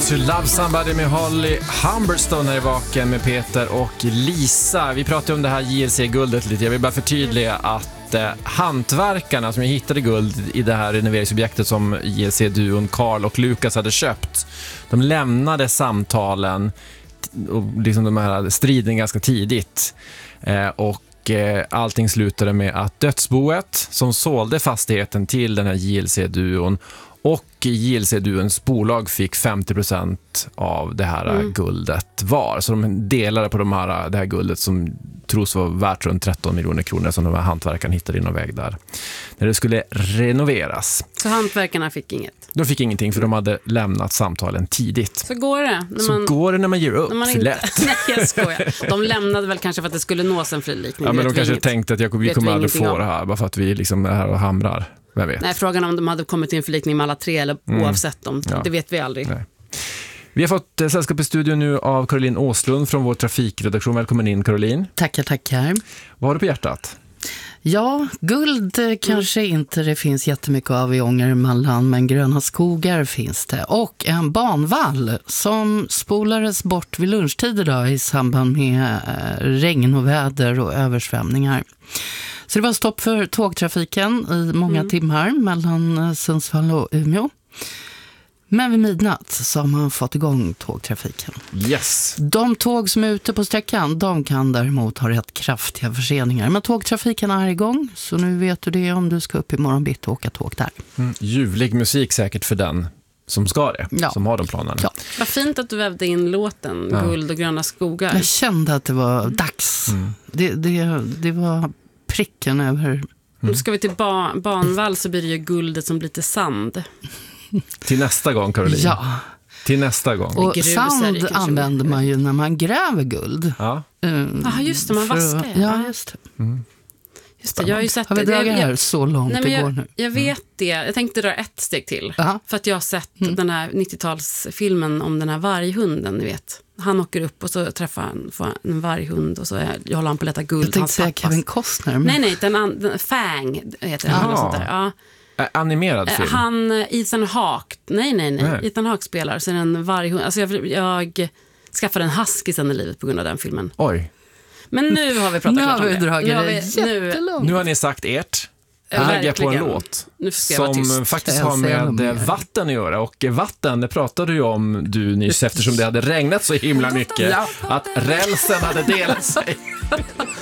To Love Somebody med Holly Humberstone här i Vaken med Peter och Lisa. Vi pratade om det här JLC-guldet lite. Jag vill bara förtydliga att hantverkarna som hittade guld i det här renoveringsobjektet som JLC-duon Carl och Lukas hade köpt, de lämnade samtalen och liksom de här striden ganska tidigt. Och allting slutade med att dödsboet som sålde fastigheten till den här JLC-duon och JLC-duons bolag fick 50% av det här guldet var. Så de delade på det här guldet som tros vara värt runt 13 miljoner kronor som de här hantverkarna hittade i någon väg där. När det skulle renoveras. Så hantverkarna fick inget? De fick ingenting för de hade lämnat samtalen tidigt. Så går det. Går det när man ger upp. För lätt. Nej, jag skojar. De lämnade väl kanske för att det skulle nås en frilikning. Ja, men de kanske tänkte att vi kommer aldrig få det här bara för att vi liksom är här och hamrar. Vem vet? Nej, frågan om de hade kommit till en förlikning med alla tre eller oavsett dem, det vet vi aldrig. Nej. Vi har fått sällskap i studion nu av Caroline Åslund från vår trafikredaktion. Välkommen in, Caroline. Tackar. Vad har du på hjärtat? Ja, guld kanske inte det finns jättemycket av i Ångermanland, men gröna skogar finns det. Och en banvall som spolades bort vid lunchtid idag i samband med regn och väder och översvämningar. Så det var stopp för tågtrafiken i många timmar mellan Sundsvall och Umeå. Men vid midnatt så har man fått igång tågtrafiken. Yes. De tåg som är ute på sträckan, de kan däremot ha rätt kraftiga förseningar. Men tågtrafiken är igång, så nu vet du det om du ska upp i morgon bitti och åka tåg där. Ljuvlig musik säkert för den som ska det, som har de planerna. Ja. Vad fint att du vävde in låten Guld och gröna skogar. Jag kände att det var dags. Det var pricken över. Nu ska vi till banvall så blir det ju guldet som blir till sand. Till nästa gång, Caroline. Ja. Till nästa gång. Och sand använder man ju när man gräver guld. Ja. Just det, man vaskar. Ja, just det. Just det, jag har ju sett har vi dragit här så långt det går nu? Jag vet det. Jag tänkte dra ett steg till. Aha. För att jag har sett den här 90-talsfilmen om den här varghunden, ni vet. Han åker upp och så träffar han en varghund och så håller han på att leta guld. Jag tänkte säga Kevin Costner. Men... Nej, den Fang heter den. Eller sånt där. Ja. Animerad film. Ethan Hawke. Nej. Ethan Hawke spelar. Så är en varghund. Alltså jag skaffade en husky sen i livet på grund av den filmen. Oj. Men nu har vi pratat klart om det. Nu har ni sagt ert. Nu lägger jag på en låt som faktiskt har med vatten att göra. Och vatten, det pratade ju om du nyss eftersom det hade regnat så himla mycket att rälsen hade delat sig.